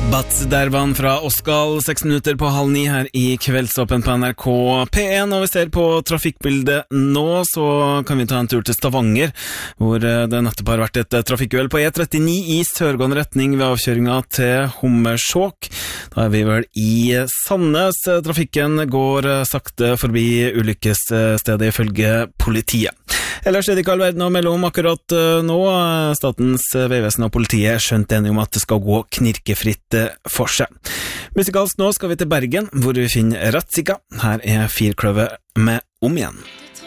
Bats Dervan fra Oskal, 6 minutter på 8:30 her i Kveldsåpen på NRK P1, og vi ser på trafikkbildet nå, så kan vi ta en tur til Stavanger, hvor det nettopp har vært et trafikkuhell på E39 i sørgående retning ved avkjøringa til Hummersåk. Da er vi vel i Sandnes. Trafikken går sakte forbi ulykkesstedet ifølge politiet. Ellers er det ikke all verden å melde om akkurat nå. Statens vegvesen og politiet er skjønt enige om at det skal gå knirkefritt for seg. Musikalsk nå skal vi til Bergen, hvor vi finner Ratzika. Her er Firkløver med Om igjen.